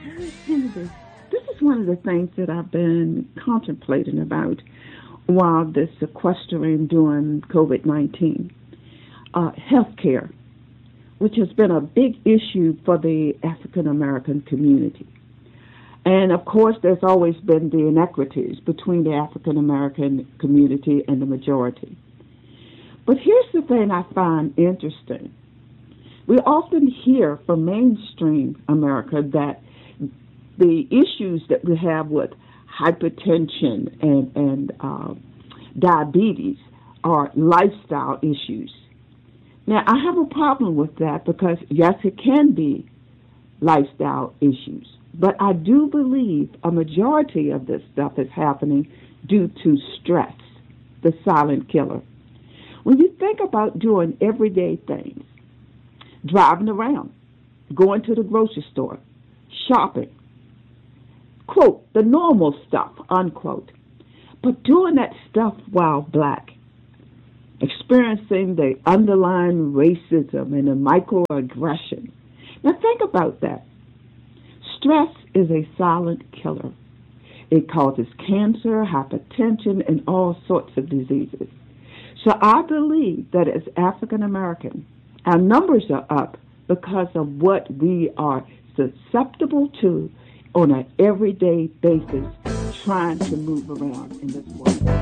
Kennedy, this is one of the things that I've been contemplating about while this sequestering during COVID-19. Healthcare, which has been a big issue for the African American community. And of course, there's always been the inequities between the African American community and the majority. But here's the thing I find interesting. We often hear from mainstream America that the issues that we have with hypertension and diabetes are lifestyle issues. Now, I have a problem with that because, yes, it can be lifestyle issues, but I do believe a majority of this stuff is happening due to stress, the silent killer. When you think about doing everyday things, driving around, going to the grocery store, shopping, quote, the normal stuff, unquote, but doing that stuff while black, experiencing the underlying racism and the microaggression. Now think about that. Stress is a silent killer. It causes cancer, hypertension, and all sorts of diseases. So I believe that as African American, our numbers are up because of what we are susceptible to on an everyday basis trying to move around in this world.